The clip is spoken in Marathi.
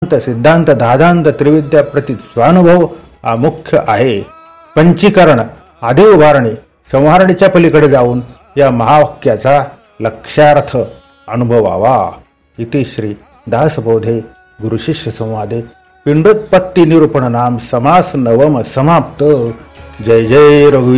वेदांत सिद्धांत दादांत त्रिविद्या प्रति स्वानुभव हा मुख्य आहे. पंचीकरण आधी उभारणे संहारणीच्या पलीकडे जाऊन या महावाक्याचा लक्ष्यार्थ अनुभवावा. इति श्री दासबोधे गुरुशिष्य संवादे पिंडोत्पत्ती निरूपण नाम समास नवम समाप्त. जय जय रघुवीर.